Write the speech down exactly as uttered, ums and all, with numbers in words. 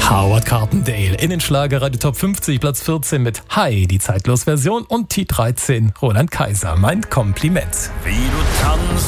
Howard Carpendale in den Schlagerradio Top fünfzig, Platz vierzehn mit Hi, die Zeitlos-Version, und T dreizehn, Roland Kaiser, mein Kompliment. Wie du tanzt